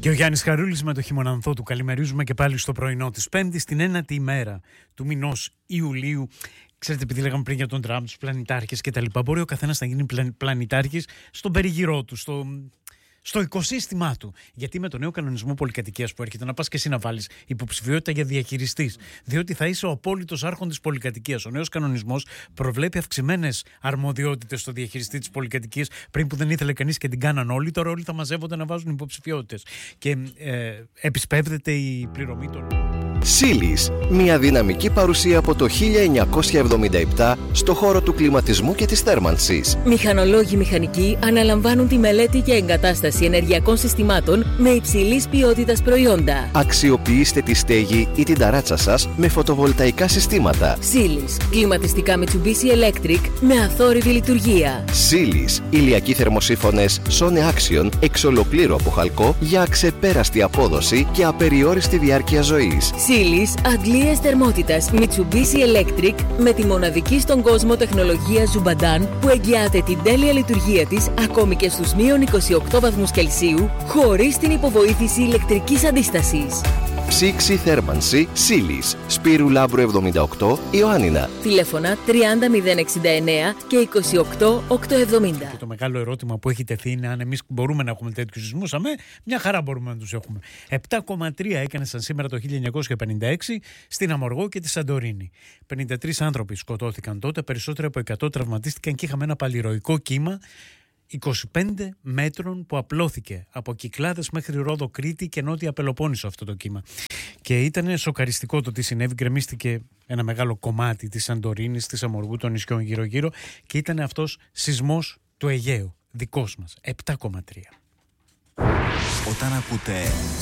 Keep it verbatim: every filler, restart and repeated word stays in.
Και ο Γιάννης Χαρούλης με το χειμωνανθό του. Καλημερίζουμε και πάλι στο πρωινό της Πέμπτης, την ένατη ημέρα του μηνός Ιουλίου. Ξέρετε, επειδή λέγαμε πριν για τον Τραμπ, τους πλανητάρχες και τα λοιπά, μπορεί ο καθένας να γίνει πλανητάρχης στον περιγυρό του, στο, στο οικοσύστημά του. Γιατί με τον νέο κανονισμό πολυκατοικίας που έρχεται, να πας και εσύ να βάλεις υποψηφιότητα για διαχειριστής. Διότι θα είσαι ο απόλυτος άρχοντας πολυκατοικίας. Ο νέος κανονισμός προβλέπει αυξημένες αρμοδιότητες στο διαχειριστή της πολυκατοικίας. Πριν που δεν ήθελε κανείς και την κάναν όλοι, τώρα όλοι θα μαζεύονται να βάζουν υποψηφιότητες. Και ε, επισπεύδεται η πληρωμή των. Σίλις, μια δυναμική παρουσία από το χίλια εννιακόσια εβδομήντα επτά στο χώρο του κλιματισμού και της θέρμανσης. Μηχανολόγοι μηχανικοί αναλαμβάνουν τη μελέτη και εγκατάσταση ενεργειακών συστημάτων με υψηλής ποιότητας προϊόντα. Αξιοποιήστε τη στέγη ή την ταράτσα σας με φωτοβολταϊκά συστήματα. Σίλις, κλιματιστικά Mitsubishi Electric με αθόρυβη λειτουργία. Σίλις, ηλιακοί θερμοσύφωνες Sone Action εξ ολοκλήρου από χαλκό για αξεπέραστη απόδοση και απεριόριστη διάρκεια ζωής. Σίλις, αντλίες θερμότητας Mitsubishi Electric με τη μοναδική στον κόσμο τεχνολογία Zubadan που εγγυάται την τέλεια λειτουργία της ακόμη και στους μείον είκοσι οκτώ βαθμούς Κελσίου χωρίς την υποβοήθηση ηλεκτρικής αντίστασης. Ψήξη θέρμανση Σίλις, Σπύρου Λάμπρου εβδομήντα οκτώ, Ιωάννινα. Τηλέφωνα τριάντα μηδέν εξήντα εννέα και είκοσι οκτώ οκτακόσια εβδομήντα. Και το μεγάλο ερώτημα που έχει τεθεί είναι αν εμείς μπορούμε να έχουμε τέτοιους σεισμούς. Αμέ, μια χαρά μπορούμε να τους έχουμε. επτά κόμμα τρία έκανε σαν σήμερα το χίλια εννιακόσια πενήντα έξι στην Αμοργό και τη Σαντορίνη. πενήντα τρεις άνθρωποι σκοτώθηκαν τότε, περισσότεροι από εκατό τραυματίστηκαν και είχαμε ένα παλιροϊκό κύμα είκοσι πέντε μέτρων που απλώθηκε από Κυκλάδες μέχρι Ρόδο, Κρήτη και Νότια Πελοπόννησο αυτό το κύμα. Και ήταν σοκαριστικό το τι συνέβη. Γκρεμίστηκε ένα μεγάλο κομμάτι της Σαντορίνης, της Αμοργού, των νησιών γύρω-γύρω και ήταν αυτός σεισμός του Αιγαίου, δικός μας, επτά κόμμα τρία. Όταν ακούτε